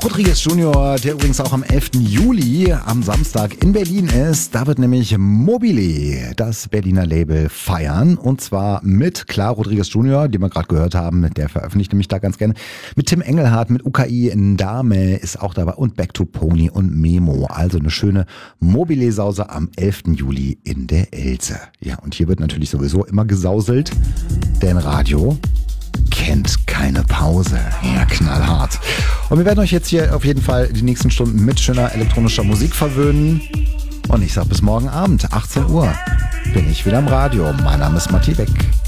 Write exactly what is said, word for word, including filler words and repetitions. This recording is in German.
Rodriguez Junior, der übrigens auch am elften Juli am Samstag in Berlin ist. Da wird nämlich Mobile, das Berliner Label, feiern. Und zwar mit, klar, Rodriguez Junior, den wir gerade gehört haben, der veröffentlicht nämlich da ganz gerne. Mit Tim Engelhardt, mit U K I, Ndame ist auch dabei und Back to Pony und Memo. Also eine schöne Mobile-Sause am elften Juli in der Else. Ja, und hier wird natürlich sowieso immer gesauselt, denn Radio kennt keine Pause. Ja, knallhart. Und wir werden euch jetzt hier auf jeden Fall die nächsten Stunden mit schöner elektronischer Musik verwöhnen. Und ich sag bis morgen Abend, achtzehn Uhr, bin ich wieder im Radio. Mein Name ist Matti Beck.